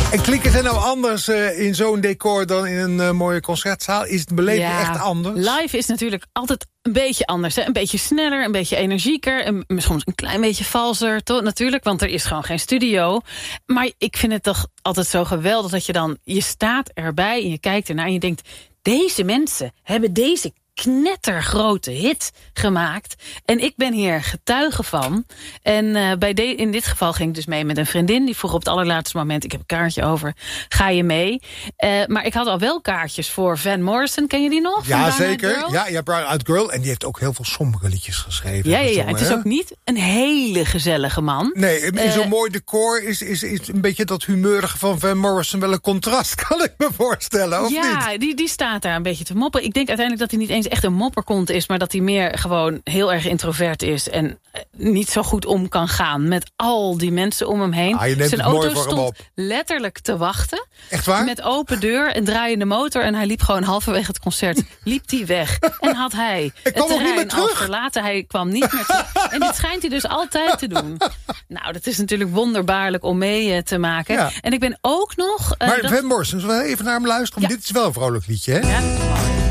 En klinken ze nou anders in zo'n decor dan in een mooie concertzaal? Is het beleving echt anders? Live is natuurlijk altijd een beetje anders. Hè? Een beetje sneller, een beetje energieker. En soms een klein beetje valser, toch? Natuurlijk, want er is gewoon geen studio. Maar ik vind het toch altijd zo geweldig dat je staat erbij en je kijkt ernaar en je denkt, deze mensen hebben deze knettergrote hit gemaakt. En ik ben hier getuige van. En in dit geval ging ik dus mee met een vriendin. Die vroeg op het allerlaatste moment, ik heb een kaartje over, ga je mee? Maar ik had al wel kaartjes voor Van Morrison. Ken je die nog? Ja, zeker. Ja, Brown Eyed Girl. En die heeft ook heel veel sombere liedjes geschreven. Ja. Het is ook niet een hele gezellige man. Nee, in zo'n mooi decor is een beetje dat humeurige van Van Morrison wel een contrast, kan ik me voorstellen, of niet? Ja, die staat daar een beetje te moppen. Ik denk uiteindelijk dat hij niet eens echt een mopperkont is, maar dat hij meer gewoon heel erg introvert is en niet zo goed om kan gaan met al die mensen om hem heen. Je neemt Zijn het mooi auto voor hem stond op. Letterlijk te wachten. Echt waar? Met open deur en draaiende motor. En hij liep gewoon halverwege het concert liep hij weg. En had hij het terrein al verlaten. Hij kwam niet meer terug. En dit schijnt hij dus altijd te doen. Nou, dat is natuurlijk wonderbaarlijk om mee te maken. Ja. En ik ben ook nog... Maar Van Morrison, zullen we even naar hem luisteren? Ja. Dit is wel een vrolijk liedje, hè? Ja.